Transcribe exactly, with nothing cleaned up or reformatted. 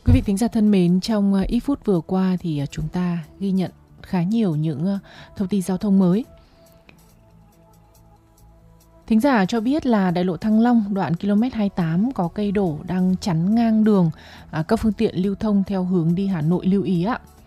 Quý vị thính giả thân mến, trong uh, ít phút vừa qua thì uh, chúng ta ghi nhận khá nhiều những uh, thông tin giao thông mới. Thính giả cho biết là đại lộ Thăng Long đoạn ki lô mét hai mươi tám có cây đổ đang chắn ngang đường, à, các phương tiện lưu thông theo hướng đi Hà Nội lưu ý ạ.